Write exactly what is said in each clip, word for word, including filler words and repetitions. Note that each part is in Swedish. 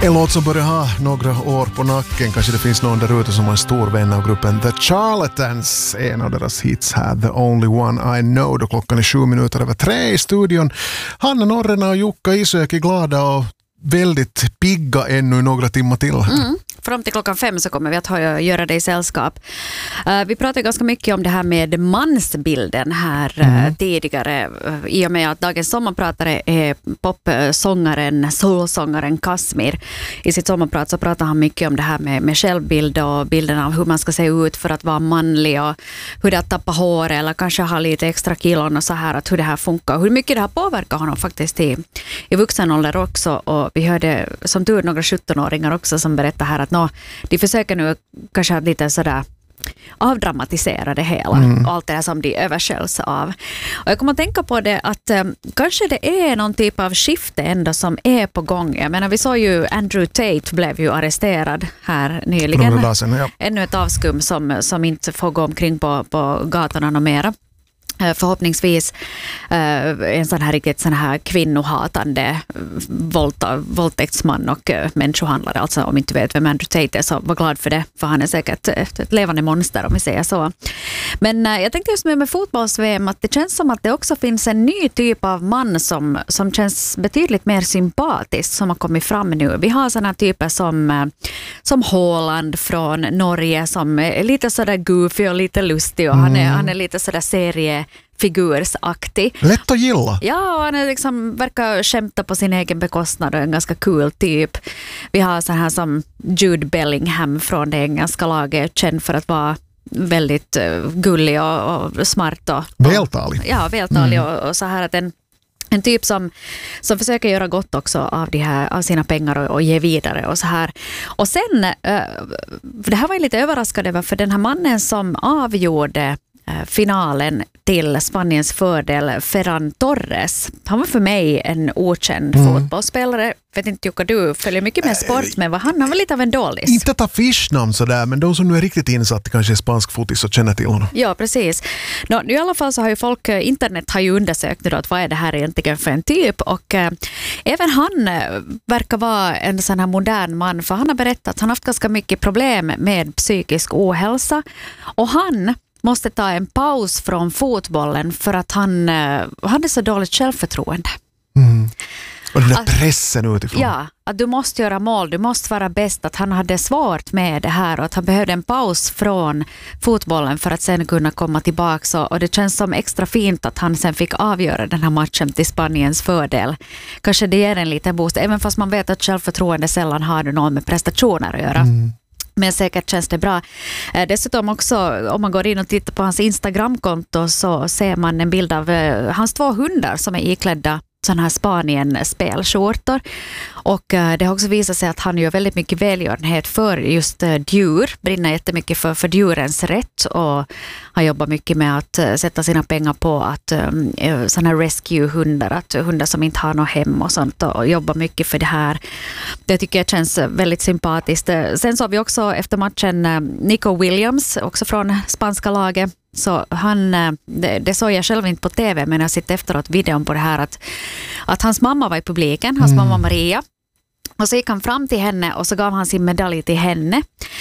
En låt som börjar ha några år på nacken. Kanske det finns någon där ute som har en stor vän av gruppen The Charlatans. En av deras hits här, The Only One I Know. Då klockan är sju minuter över tre i studion. Hanna Norrena och Jukka Isök är glada och väldigt pigga ännu i några timmar till. Mm. Fram till klockan fem så kommer vi att ha, göra det i sällskap. Uh, vi pratade ganska mycket om det här med mansbilden här mm. uh, tidigare. Uh, I och med att dagens sommarpratare är popsångaren, soulsångaren Kasmir. I sitt sommarprat så pratar han mycket om det här med, med självbild och bilden av hur man ska se ut för att vara manlig och hur det att tappa hår eller kanske ha lite extra kilon och så här, att hur det här funkar. Hur mycket det här påverkar honom faktiskt i, i vuxen ålder också. Och vi hörde som tur några sjuttonåringar också som berättar här att no, de försöker nu kanske lite sådär avdramatisera det hela mm. och allt det här som de översköljs av. Och jag kommer att tänka på det att um, kanske det är någon typ av skifte ändå som är på gång. Jag menar, vi såg ju Andrew Tate blev ju arresterad här nyligen. Sedan, ja. Ännu ett avskum som, som inte får gå omkring på, på gatorna och mera. Förhoppningsvis uh, en sån här riktigt sån här kvinnohatande våldta, våldtäktsman och uh, människohandlare. Alltså om inte vet vem Andrew Tate är så var glad för det, för han är säkert ett, ett levande monster om vi säger så. Men uh, jag tänkte just med, med fotbolls-V M att det känns som att det också finns en ny typ av man som, som känns betydligt mer sympatisk som har kommit fram nu. Vi har såna typer som, uh, som Haaland från Norge som är lite sådär goofy och lite lustig och mm. han, är, han är lite sådär serie figursaktig. Lätt att gilla. Ja, han är liksom, verkar skämta på sin egen bekostnad och en ganska cool typ. Vi har så här som Jude Bellingham från det engelska laget, känd för att vara väldigt uh, gullig och, och smart. Och, vältalig. Och, ja, vältalig mm. och, och så här att en En typ som, som försöker göra gott också av, de här, av sina pengar och, och ge vidare och så här. Och sen, uh, det här var jag lite överraskad över, för den här mannen som avgjorde uh, finalen till Spaniens fördel, Ferran Torres. Han var för mig en okänd mm. fotbollsspelare. Vet inte, Jukka, du följer mycket med sport, men han, han var lite av en dålig. Inte ett affischnamn sådär, men de som nu är riktigt insatt kanske är spansk fotis och känner till honom. Ja, precis. Nå, I alla fall så har ju folk, internet har ju undersökt då, att vad är det här egentligen för en typ, och äh, även han äh, verkar vara en sån här modern man, för han har berättat att han har haft ganska mycket problem med psykisk ohälsa, och han måste ta en paus från fotbollen för att han äh, hade så dåligt självförtroende. Mm. Och den där att, pressen utifrån. Ja, att du måste göra mål, du måste vara bäst, att han hade svårt med det här och att han behövde en paus från fotbollen för att sen kunna komma tillbaka. Och det känns som extra fint att han sen fick avgöra den här matchen till Spaniens fördel. Kanske det ger en liten boost, även fast man vet att självförtroende sällan har någon med prestationer att göra. Mm. Men säkert känns det bra. Eh, dessutom också, om man går in och tittar på hans Instagramkonto så ser man en bild av eh, hans två hundar som är iklädda sådana här Spanien-spelskjortor. Och uh, det har också visat sig att han gör väldigt mycket välgörenhet för just uh, djur. Brinner jättemycket för, för djurens rätt, och har jobbat mycket med att uh, sätta sina pengar på att um, sådana här rescue-hundar, att hundar som inte har något hem och sånt, och, och jobbar mycket för det här. Det tycker jag känns väldigt sympatiskt. Sen så har vi också efter matchen uh, Nico Williams, också från spanska laget. Så han, det, det såg jag själv inte på tv, men jag sitter efteråt videon på det här att, att hans mamma var i publiken, hans mm. mamma Maria. Och så gick han fram till henne och så gav han sin medalj till henne.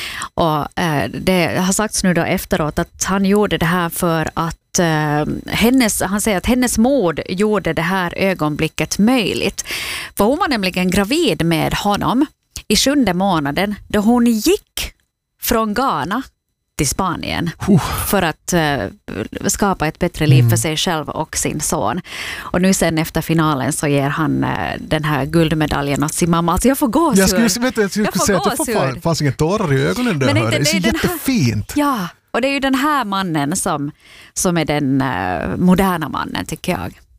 Och eh, det har sagts nu då efteråt att han gjorde det här för att eh, hennes, han säger att hennes mod gjorde det här ögonblicket möjligt. För hon var nämligen gravid med honom i sjunde månaden då hon gick från Ghana till Spanien uh. för att uh, skapa ett bättre liv mm. för sig själv och sin son. Och nu sen efter finalen så ger han uh, den här guldmedaljen åt sin mamma. Alltså jag får gåshud. Jag skulle, vet, jag skulle jag säga att det får fanns ingen tårar i ögonen där. Men inte, det är så det är jättefint. Här, ja, och det är ju den här mannen som, som är den uh, moderna mannen, tycker jag.